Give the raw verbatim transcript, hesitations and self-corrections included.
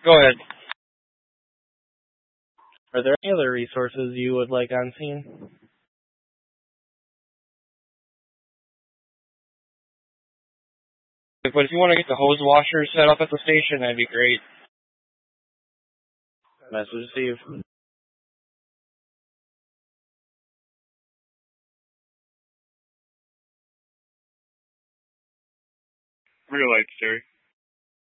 Go ahead. Are there any other resources you would like on scene? But if you want to get the hose washer set up at the station, that'd be great. Message Steve. Real light, Jerry.